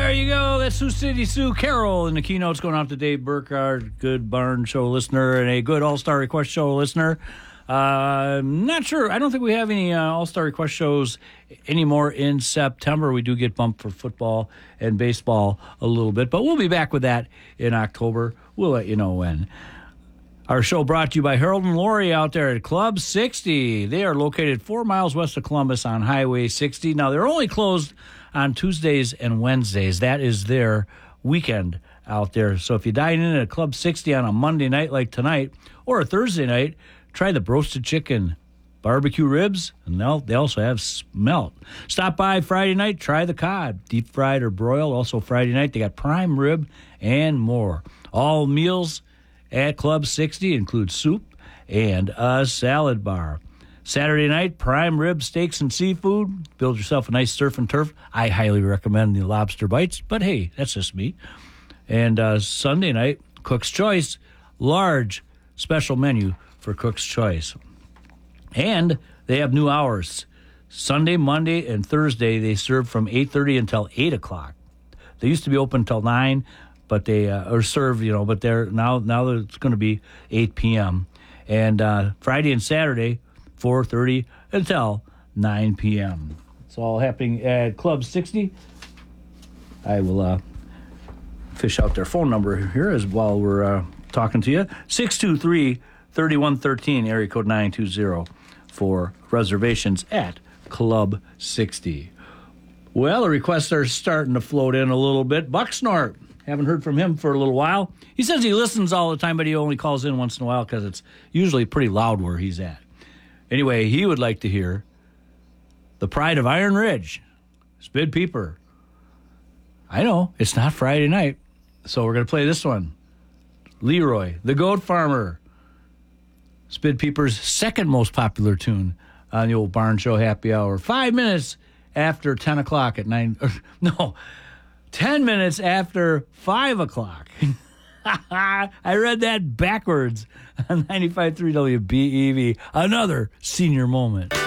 There you go. That's Sioux City Sue Carroll. And the keynote's going out to Dave Burkhardt, good Barn Show listener and a good All-Star Request Show listener. Not sure. I don't think we have any All-Star Request shows anymore in September. We do get bumped for football and baseball a little bit, but we'll be back with that in October. We'll let you know when. Our show brought to you by Harold and Lori out there at Club 60. They are located 4 miles west of Columbus on Highway 60. Now, they're only closed on Tuesdays and Wednesdays. That is their weekend out there. So if you dine in at Club 60 on a Monday night like tonight or a Thursday night, try the broasted chicken, barbecue ribs, and they also have smelt. Stop by Friday night, try the cod, deep fried or broiled. Also Friday night, they got prime rib and more. All meals at Club 60 include soup and a salad bar. Saturday night, prime rib, steaks, and seafood. Build yourself a nice surf and turf. I highly recommend the lobster bites, but hey, that's just me. And Sunday night, Cook's Choice, large special menu for Cook's Choice. And they have new hours. Sunday, Monday, and Thursday, they serve from 8:30 until 8 o'clock. They used to be open until 9, but they or serve, but they're now it's going to be 8 p.m. And Friday and Saturday, 4:30 until 9 p.m. It's all happening at Club 60. I will fish out their phone number here while we're talking to you. 623-3113, area code 920 for reservations at Club 60. Well, the requests are starting to float in a little bit. Bucksnort. Haven't heard from him for a little while. He says he listens all the time, but he only calls in once in a while because it's usually pretty loud where he's at. Anyway, he would like to hear The Pride of Iron Ridge, Spid Peeper. I know, it's not Friday night, so we're going to play this one. Leroy, the Goat Farmer, Spid Peeper's second most popular tune on the old Barn Show Happy Hour. 5 minutes after 10 o'clock at 10 minutes after 5 o'clock. I read that backwards on 95.3 WBEV. Another senior moment.